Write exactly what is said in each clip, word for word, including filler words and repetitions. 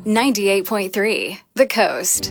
ninety-eight point three The Coast.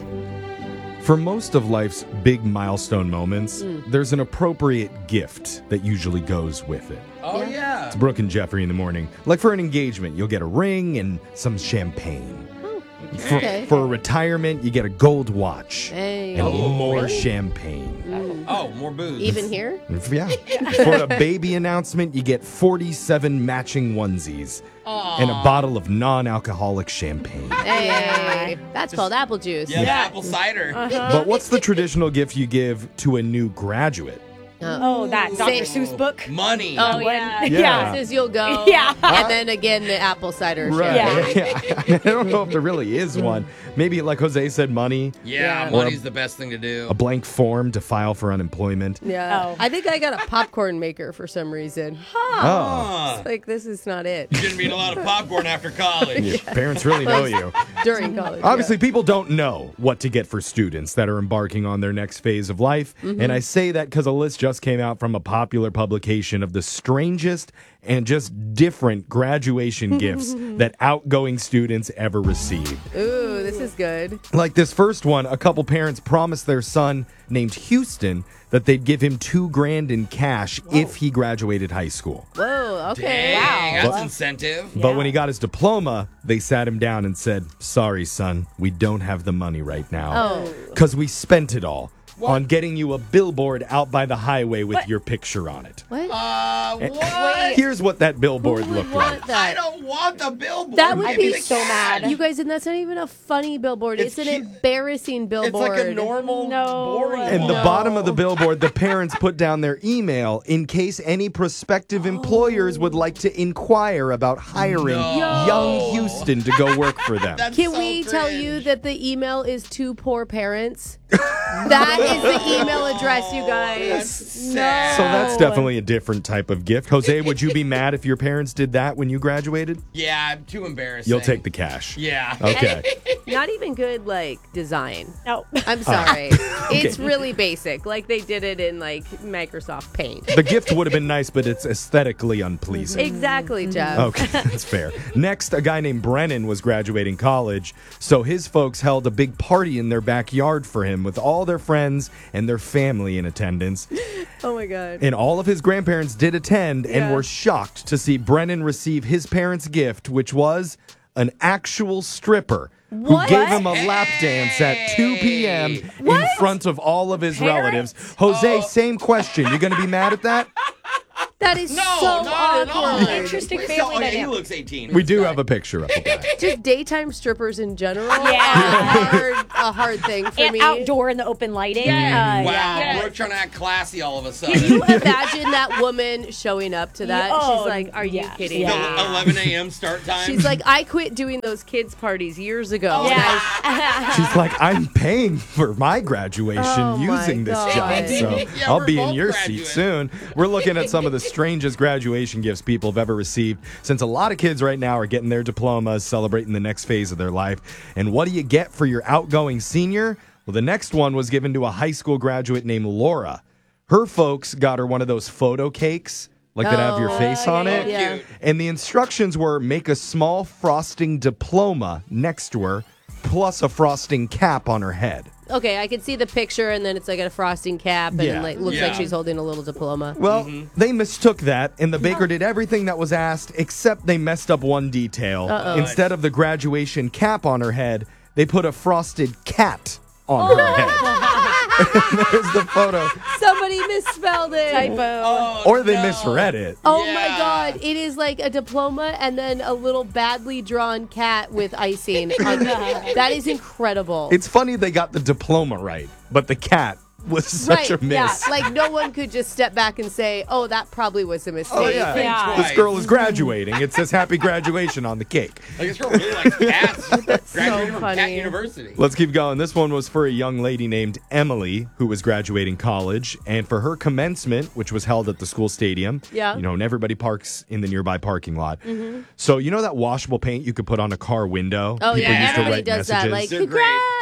For most of life's big milestone moments, mm. there's an appropriate gift that usually goes with it. Oh, yeah. yeah. It's Brooke and Jeffrey in the morning. Like for an engagement, you'll get a ring and some champagne. Oh, for, okay. for a retirement, you get a gold watch hey. and oh, more really? champagne. Mm. Oh, more booze. Even here? Yeah. For a baby announcement, you get forty-seven matching onesies. Aww. And a bottle of non-alcoholic champagne. Hey, that's called apple juice. Yeah, yeah. apple cider. Uh-huh. But what's the traditional gift you give to a new graduate? Uh, oh, that Doctor Seuss book? Money. Oh, yeah. Yeah. yeah. Says you'll go. Yeah. And then again, the apple cider. Right. Yeah. yeah. I don't know if there really is one. Maybe, like Jose said, money. Yeah, yeah. money's a, the best thing to do. A blank form to file for unemployment. Yeah. Oh. I think I got a popcorn maker for some reason. Huh. Oh. It's like, this is not it. You didn't eat a lot of popcorn after college. Your parents really know you. During college. Obviously, yeah. people don't know what to get for students that are embarking on their next phase of life. Mm-hmm. And I say that because a list just came out from a popular publication of the strangest and just different graduation gifts that outgoing students ever received. Ooh, this is good. Like this first one, a couple parents promised their son named Houston that they'd give him two grand in cash Whoa. if he graduated high school. Whoa, okay. Dang, wow. that's but, incentive. But yeah. when he got his diploma, they sat him down and said, sorry, son, we don't have the money right now. Oh. Because we spent it all. What? On getting you a billboard out by the highway with What? your picture on it. What? Uh, And what? here's what that billboard Who would looked want like. that? I don't want the billboard. That would I'd be be so mad. You guys, and that's not even a funny billboard. It's, It's an cute. embarrassing It's billboard. like a normal, No. boring And one. the No. bottom of the billboard, the parents put down their email in case any prospective employers would like to inquire about hiring No. young Houston to go work for them. That's Can so we cringe. tell you that the email is to poor parents? That is the email address, you guys. That's sad. So that's definitely a different type of gift. Jose, would you be mad if your parents did that when you graduated? Yeah, too embarrassing. You'll take the cash. Yeah. Okay. Not even good, like, design. No. I'm sorry. It's really basic. Like, they did it in, like, Microsoft Paint. The gift would have been nice, but it's aesthetically unpleasing. Exactly, Jeff. Okay, that's fair. Next, a guy named Brennan was graduating college, so his folks held a big party in their backyard for him with all their friends and their family in attendance. Oh, my God. And all of his grandparents did attend and Yeah. were shocked to see Brennan receive his parents' gift, which was an actual stripper What? who gave him a lap dance at two p.m. in What? front of all of his Parents? relatives. Jose, Oh. same question. You going to be mad at that? That is No, so not at all. awkward. Interesting Wait, family so, okay, he dynamic. looks eighteen. We do have a picture of the guy. Just daytime strippers in general Yeah. are hard, a hard thing for And me. outdoor in the open lighting. Yeah. Uh, Wow, yeah. we're trying to act classy all of a Can sudden. you imagine that woman showing up to that? Oh, She's like, are you yeah. kidding The me? Yeah. eleven a.m. start time. She's like, I quit doing those kids' parties years ago. Oh, And I- Yeah. She's like, I'm paying for my graduation Oh, my using this God. job, so Yeah, I'll we're be in both your graduates. seat soon. We're looking at some of the strangest graduation gifts people have ever received, since a lot of kids right now are getting their diplomas, celebrating the next phase of their life. And what do you get for your outgoing senior? Well, the next one was given to a high school graduate named Laura. Her folks got her one of those photo cakes, like that have your Oh, face yeah, on yeah, it. yeah. Cute. And the instructions were make a small frosting diploma next to her, plus a frosting cap on her head. okay, I can see the picture, and then it's like a frosting cap, and Yeah. it like, looks Yeah. like she's holding a little diploma. Well, they mistook that, and the baker did everything that was asked, except they messed up one detail. Uh-oh. Instead of the graduation cap on her head, they put a frosted cat on her head. There's the photo. Somebody misspelled it. Typo. Oh, Or they no. misread it. Oh Yeah. my God! It is like a diploma and then a little badly drawn cat with icing. on That is incredible. It's funny they got the diploma right, but the cat was such right, a miss. yeah. Like no one could just step back and say, "Oh, that probably was a mistake." Oh, yeah. Yeah. This girl is graduating. It says happy graduation on the cake. I guess girl really likes cats. Graduated from Cat funny. University. Let's keep going. This one was for a young lady named Emily who was graduating college. And for her commencement, which was held at the school stadium, Yeah. you know, and everybody parks in the nearby parking lot. So, you know that washable paint you could put on a car window? Oh People yeah, used to everybody write does that. messages? Like, They're great.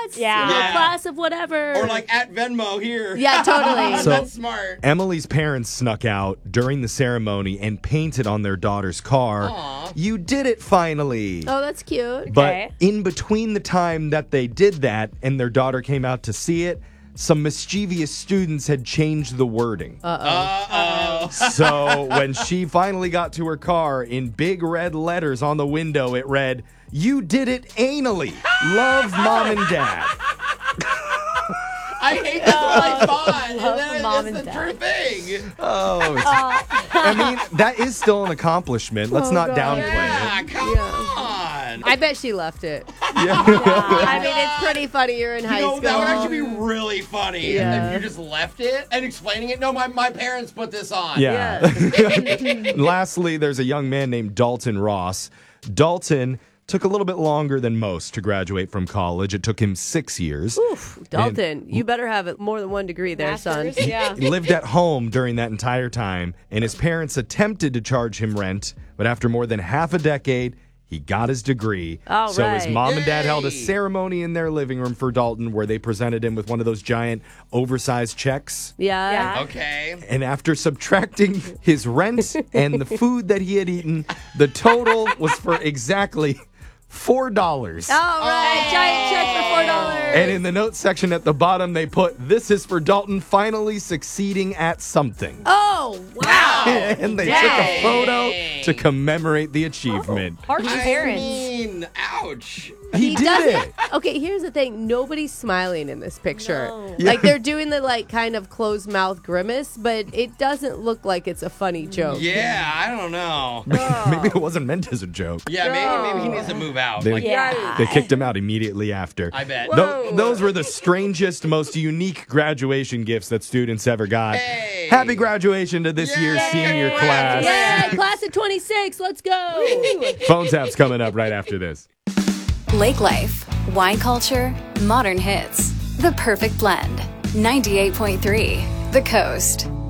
congrats. Yeah. Little Yeah. class of whatever. Or like at Venmo here. Yeah, totally. So- That's smart. Emily's parents snuck out during the ceremony and painted on their daughter's car. Aw. You did it finally. Oh, that's cute. But Okay. in between the time that they did that and their daughter came out to see it, some mischievous students had changed the wording. Uh-oh. So when she finally got to her car, in big red letters on the window, it read, "You did it anally. Love, Mom and Dad." I hate that's what I thought. And Love then Mom it's and the Dad. true thing. Oh, it's- I mean, that is still an accomplishment. Let's Oh, not God. downplay Yeah, it. come on. I bet she left it. Yeah. I mean, it's pretty funny. You're in high You know, school. that would actually be really funny Yeah. if you just left it and explaining it. No, my, my parents put this on. Yeah. Lastly, there's a young man named Dalton Ross. Dalton took a little bit longer than most to graduate from college. It took him six years. Oof, Dalton, you better have it more than one degree there, son. Masters, Yeah. He lived at home during that entire time, and his parents attempted to charge him rent, but after more than half a decade, he got his degree. All so his right. mom and dad held a Yay. ceremony in their living room for Dalton where they presented him with one of those giant oversized checks. Yeah. Yeah. Okay. And after subtracting his rent and the food that he had eaten, the total was for exactly four dollars. All right, giant check for four dollars. And in the notes section at the bottom, they put, "This is for Dalton finally succeeding at something." Oh, wow. And they took a photo to commemorate the achievement. Harsh I parents. mean, ouch. He, did does it. Okay, here's the thing. Nobody's smiling in this picture. No. Yeah. Like, they're doing the, like, kind of closed mouth grimace, but it doesn't look like it's a funny joke. Yeah, I don't know. Maybe it wasn't meant as a joke. Yeah, maybe maybe he needs to move out. They, Like, Yeah. they kicked him out immediately after. I bet. Tho- those were the strangest, most unique graduation gifts that students ever got. Hey. Happy graduation to this year's Yay. senior class. Yeah, class of twenty-six, let's go. Phone Tap's coming up right after this. Lake life, wine culture, modern hits. The perfect blend. ninety-eight point three The Coast.